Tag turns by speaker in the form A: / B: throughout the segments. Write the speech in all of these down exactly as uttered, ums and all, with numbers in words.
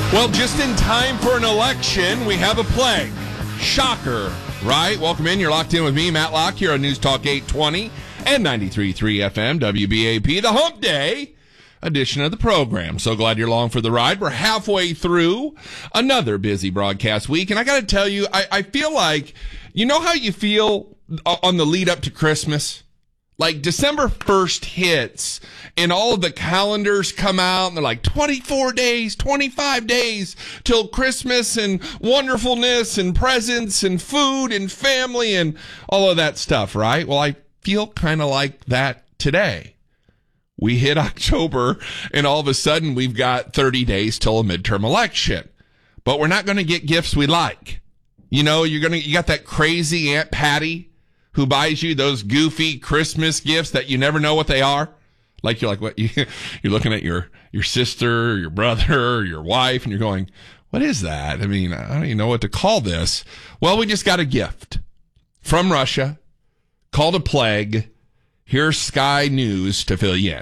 A: Well, just in time for an election, we have a plague. Shocker, right? Welcome in. You're locked in with me, Matt Locke, here on News Talk eight twenty and ninety-three point three F M, W B A P, the Hump Day edition of the program. So glad you're along for the ride. We're halfway through another busy broadcast week. And I got to tell you, I, I feel like, you know how you feel on the lead up to Christmas? Like December first hits and all of the calendars come out and they're like twenty-four days, twenty-five days till Christmas and wonderfulness and presents and food and family and all of that stuff, right? Well, I feel kind of like that today. We hit October and all of a sudden we've got thirty days till a midterm election, but we're not going to get gifts we like. You know, you're going to, you got that crazy Aunt Patty who buys you those goofy Christmas gifts that you never know what they are. Like you're like, what? You, you're looking at your, your sister, or your brother, or your wife, and you're going, what is that? I mean, I don't even know what to call this. Well, we just got a gift from Russia called a plague. Here's Sky News to fill you in.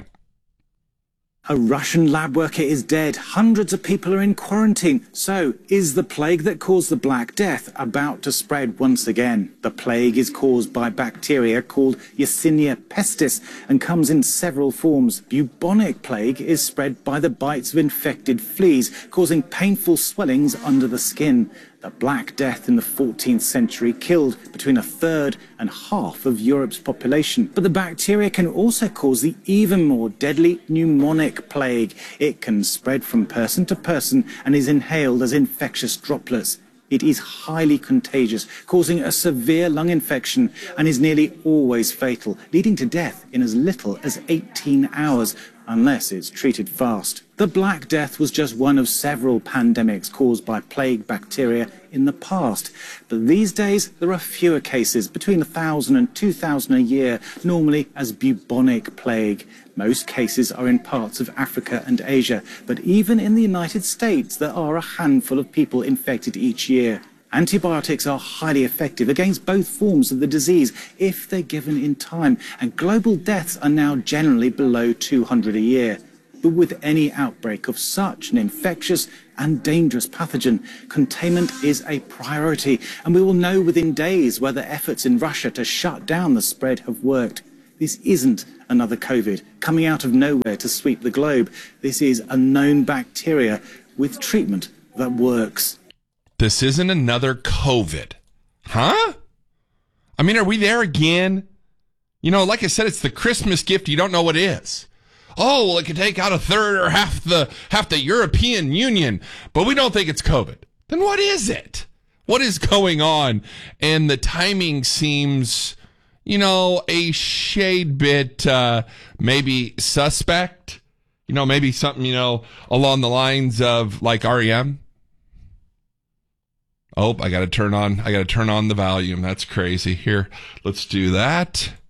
B: A Russian lab worker is dead. Hundreds of people are in quarantine. So, is the plague that caused the Black Death about to spread once again? The plague is caused by bacteria called Yersinia pestis and comes in several forms. Bubonic plague is spread by the bites of infected fleas, causing painful swellings under the skin. The Black Death in the fourteenth century killed between a third and half of Europe's population. But the bacteria can also cause the even more deadly pneumonic plague. It can spread from person to person and is inhaled as infectious droplets. It is highly contagious, causing a severe lung infection and is nearly always fatal, leading to death in as little as eighteen hours, unless it's treated fast. The Black Death was just one of several pandemics caused by plague bacteria in the past. But these days, there are fewer cases, between one thousand and two thousand a year, normally as bubonic plague. Most cases are in parts of Africa and Asia, but even in the United States, there are a handful of people infected each year. Antibiotics are highly effective against both forms of the disease if they're given in time, and global deaths are now generally below two hundred a year. But with any outbreak of such an infectious and dangerous pathogen, containment is a priority, and we will know within days whether efforts in Russia to shut down the spread have worked. This isn't another COVID coming out of nowhere to sweep the globe. This is a known bacteria with treatment that works.
A: This isn't another COVID. Huh? I mean, are we there again? You know, like I said, it's the Christmas gift you don't know what it is. Oh, well, it could take out a third or half the half the European Union, but we don't think it's COVID. Then what is it? What is going on? And the timing seems, you know, a shade bit uh, maybe suspect. You know, maybe something, you know, along the lines of like R E M. Oh, I got to turn on, I got to turn on the volume. That's crazy. Here, let's do that.